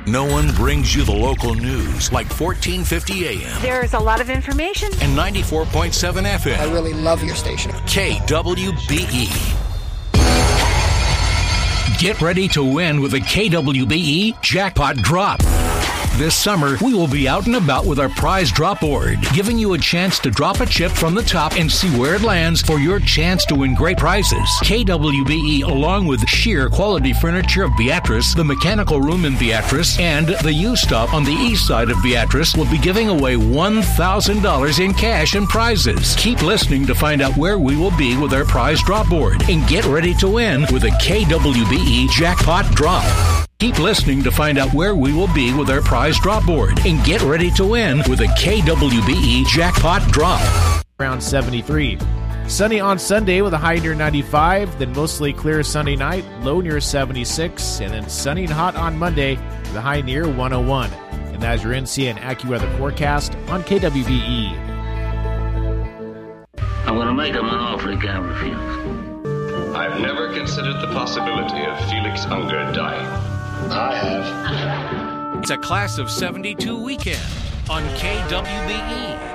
No one brings you the local news like 1450 AM. There's a lot of information. And 94.7 FM. I really love your station. KWBE. Get ready to win with a KWBE Jackpot Drop. This summer, we will be out and about with our prize drop board, giving you a chance to drop a chip from the top and see where it lands for your chance to win great prizes. KWBE, along with Sheer Quality Furniture of Beatrice, the Mechanical Room in Beatrice, and the U-Stop on the east side of Beatrice, will be giving away $1,000 in cash and prizes. Keep listening to find out where we will be with our prize drop board, and get ready to win with a KWBE Jackpot Drop. Keep listening to find out where we will be with our prize drop board, and get ready to win with a KWBE Jackpot Drop. Around 73. Sunny on Sunday with a high near 95, then mostly clear Sunday night, low near 76, and then sunny and hot on Monday with a high near 101. And that's your NC and AccuWeather forecast on KWBE. I'm going to make him an offer he can't refuse. I've never considered the possibility of Felix Unger dying. I have. It's a Class of 72 weekend on KWBE.